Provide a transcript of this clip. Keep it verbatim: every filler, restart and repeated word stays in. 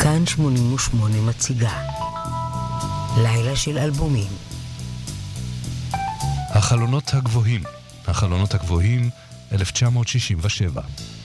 כאן שמונים ושמונה מציגה לילה של אלבומים. החלונות הגבוהים, החלונות הגבוהים אלף תשע מאות שישים ושבע.